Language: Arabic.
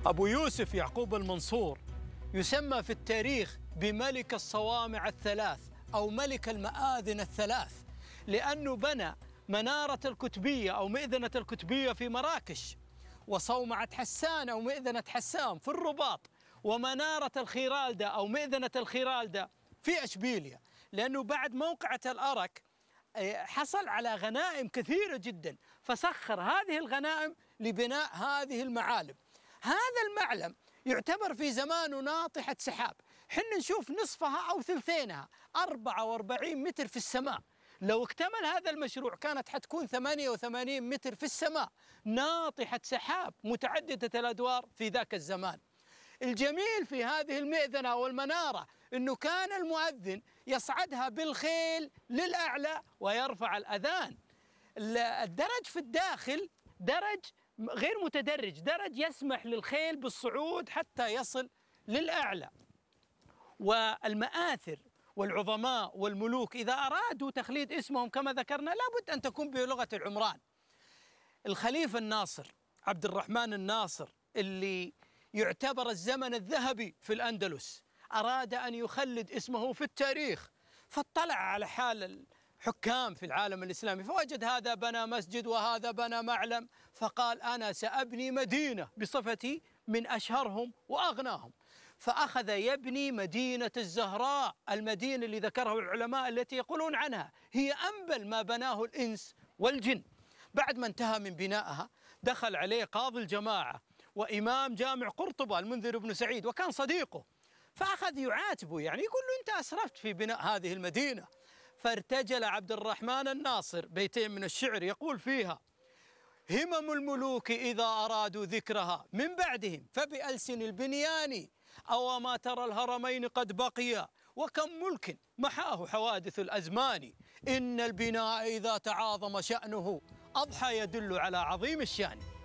أبو يوسف يعقوب المنصور يسمى في التاريخ بملك الصوامع الثلاث أو ملك المآذن الثلاث، لأنه بنى منارة الكتبية أو مئذنة الكتبية في مراكش، وصومعة حسان أو مئذنة حسان في الرباط، ومنارة الخيرالدة أو مئذنة الخيرالدة في أشبيلية، لأنه بعد موقعة الأرك حصل على غنائم كثيرة جدا، فسخر هذه الغنائم لبناء هذه المعالم. هذا المعلم يعتبر في زمانه ناطحة سحاب، حنا نشوف نصفها أو ثلثينها 44 متر في السماء. لو اكتمل هذا المشروع كانت حتكون 88 متر في السماء، ناطحة سحاب متعددة الأدوار في ذاك الزمان. الجميل في هذه المئذنة والمنارة أنه كان المؤذن يصعدها بالخيل للأعلى ويرفع الأذان. الدرج في الداخل درج غير متدرج، درج يسمح للخيل بالصعود حتى يصل للأعلى. والمآثر والعظماء والملوك إذا أرادوا تخليد اسمهم كما ذكرنا لابد أن تكون بلغة العمران. الخليفة الناصر عبد الرحمن الناصر اللي يعتبر الزمن الذهبي في الأندلس أراد أن يخلد اسمه في التاريخ، فاطلع على حال الحكام في العالم الإسلامي فوجد هذا بنى مسجد وهذا بنى معلم، فقال أنا سأبني مدينة بصفتي من أشهرهم وأغناهم، فأخذ يبني مدينة الزهراء، المدينة اللي ذكرها العلماء التي يقولون عنها هي أنبل ما بناه الإنس والجن. بعد ما انتهى من بنائها دخل عليه قاضي الجماعة وإمام جامع قرطبة المنذر بن سعيد وكان صديقه، فأخذ يعاتبه، يعني يقول له أنت أسرفت في بناء هذه المدينة. فارتجل عبد الرحمن الناصر بيتين من الشعر يقول فيها: همم الملوك إذا أرادوا ذكرها من بعدهم فبألسن البنيان، أو ما ترى الهرمين قد بقيا وكم ملك محاه حوادث الأزمان، إن البناء إذا تعاظم شأنه أضحى يدل على عظيم الشان.